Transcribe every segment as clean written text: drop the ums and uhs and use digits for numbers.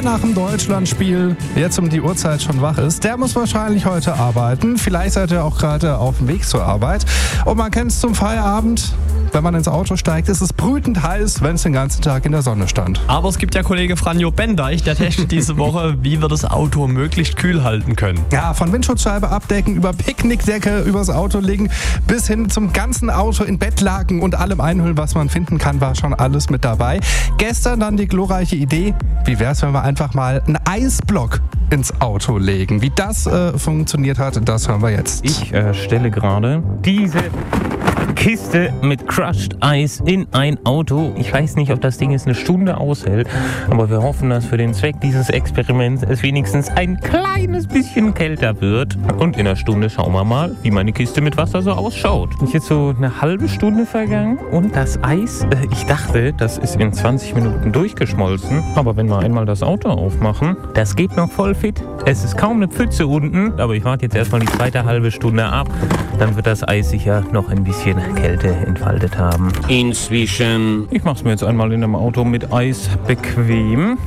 nach dem Deutschlandspiel jetzt um die Uhrzeit schon wach ist, der muss wahrscheinlich heute arbeiten. Vielleicht seid ihr auch gerade auf dem Weg zur Arbeit. Und man kennt es zum Feierabend. Wenn man ins Auto steigt, ist es brütend heiß, wenn es den ganzen Tag in der Sonne stand. Aber es gibt ja Kollege Franjo Bendeich, der testet diese Woche, wie wir das Auto möglichst kühl halten können. Ja, von Windschutzscheibe abdecken, über Picknickdecke übers Auto legen, bis hin zum ganzen Auto in Bettlaken und allem einhüllen, was man finden kann, war schon alles mit dabei. Gestern dann die glorreiche Idee, wie wäre es, wenn wir einfach mal einen Eisblock ins Auto legen. Wie das funktioniert hat, das hören wir jetzt. Ich stelle gerade diese Kiste mit Crushed Eis in ein Auto. Ich weiß nicht, ob das Ding jetzt eine Stunde aushält, aber wir hoffen, dass für den Zweck dieses Experiments es wenigstens ein kleines bisschen kälter wird. Und in einer Stunde schauen wir mal, wie meine Kiste mit Wasser so ausschaut. Ist jetzt so eine halbe Stunde vergangen und das Eis, ich dachte, das ist in 20 Minuten durchgeschmolzen. Aber wenn wir einmal das Auto aufmachen, das geht noch voll fit. Es ist kaum eine Pfütze unten, aber ich warte jetzt erstmal die zweite halbe Stunde ab. Dann wird das Eis sicher noch ein bisschen Kälte entfaltet haben. Inzwischen. Ich mache es mir jetzt einmal in einem Auto mit Eis bequem.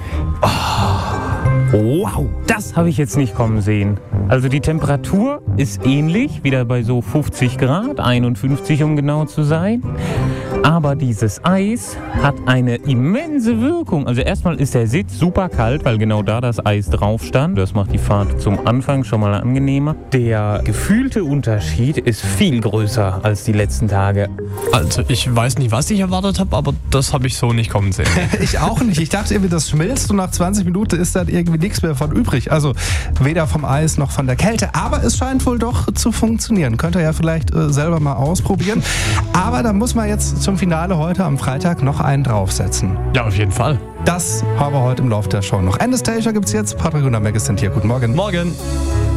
Wow, das habe ich jetzt nicht kommen sehen. Also die Temperatur ist ähnlich, wieder bei so 50 Grad, 51 um genau zu sein. Aber dieses Eis hat eine immense Wirkung. Also erstmal ist der Sitz super kalt, weil genau da das Eis drauf stand. Das macht die Fahrt zum Anfang schon mal angenehmer. Der gefühlte Unterschied ist viel größer als die letzten Tage. Also ich weiß nicht, was ich erwartet habe, aber das habe ich so nicht kommen sehen. Ich auch nicht. Ich dachte irgendwie, das schmilzt und nach 20 Minuten ist dann irgendwie nichts mehr von übrig. Also weder vom Eis noch von der Kälte. Aber es scheint wohl doch zu funktionieren. Könnt ihr ja vielleicht selber mal ausprobieren. Aber da muss man jetzt zum Finale heute am Freitag noch einen draufsetzen. Ja, auf jeden Fall. Das haben wir heute im Laufe der Show noch. Anastasia gibt's jetzt. Patrick und Meg sind hier. Guten Morgen. Morgen.